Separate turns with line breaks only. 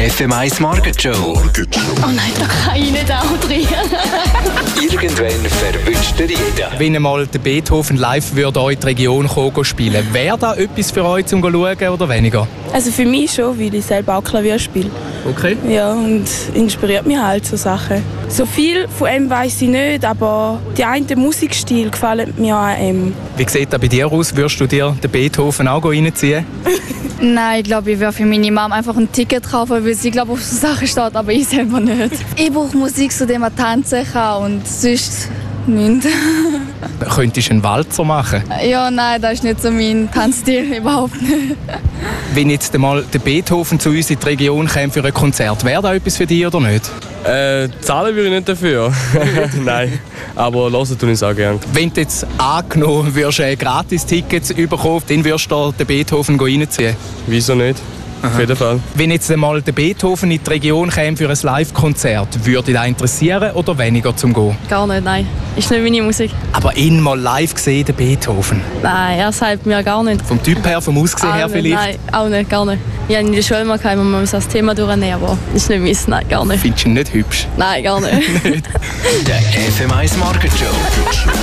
FM1 Morgenshow.
Oh nein, da kann ich nicht auch drin.
Irgendwann verwünscht ihr jeden.
Wenn einmal der Beethoven live würde euch die Region kommen spielen, wäre da etwas für euch zum Schauen oder weniger?
Also für mich schon, weil ich selber auch Klavier spiele.
Okay.
Ja, und inspiriert mich halt so Sachen. So viel von ihm weiss ich nicht, aber die einen Musikstil gefällt mir an ihm.
Wie sieht das bei dir aus? Würdest du dir den Beethoven auch reinziehen?
Nein, ich glaube, ich würde für meine Mom einfach ein Ticket kaufen, weil sie, glaube auf so Sachen steht, aber ich selber nicht. Ich brauche Musik, zu der man tanzen kann und sonst nichts.
Könntest du einen Walzer machen?
Ja, nein, das ist nicht so mein Tanzstil, überhaupt nicht.
Wenn jetzt einmal der Beethoven zu uns in die Region käme für ein Konzert, wäre das etwas für dich oder nicht?
Zahlen würde ich nicht dafür. Nein, aber hören tue ich es auch gerne.
Wenn du jetzt angenommen würdest, Gratis-Tickets bekommen, dann würdest du den Beethoven reinziehen?
Wieso nicht? Auf jeden Fall.
Wenn jetzt einmal der Beethoven in die Region käme für ein Live-Konzert, würde dich das interessieren oder weniger zum Gehen?
Gar nicht, nein. Ist nicht meine Musik.
Aber ihn mal live gesehen, den Beethoven?
Nein, er sagt mir gar nicht.
Vom Typ her, vom Aussehen her vielleicht?
Nein, auch nicht, gar nicht. Ich habe in der Schule mal das Thema durchnehmen, aber ist nicht meins, nein, gar nicht.
Findest du ihn nicht hübsch?
Nein, gar nicht.
Der FM1 Morgenshow.